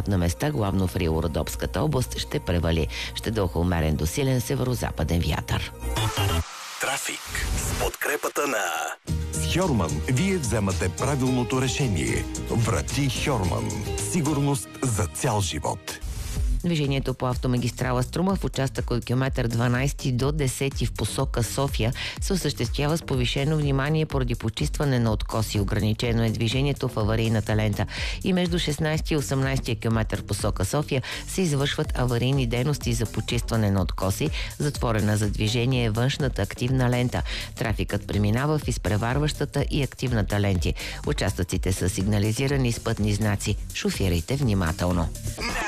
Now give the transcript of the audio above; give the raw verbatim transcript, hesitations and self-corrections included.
на места, главно в Рило-Родопската област, ще превали. Ще духа умерен до силен северо-западен вятър. Трафик с подкрепата на... С Хьорман вие вземате правилното решение. Врати Хьорман. Сигурност за цял живот. Движението по автомагистрала Струма в участък от километър дванайсети до десети в посока София се осъществява с повишено внимание поради почистване на откоси. Ограничено е движението в аварийната лента. И между шестнайсети и осемнайсети километър в посока София се извършват аварийни дейности за почистване на откоси. Затворена за движение е външната активна лента. Трафикът преминава в изпреварващата и активната ленти. Участъците са сигнализирани с пътни знаци. Шофирайте внимателно.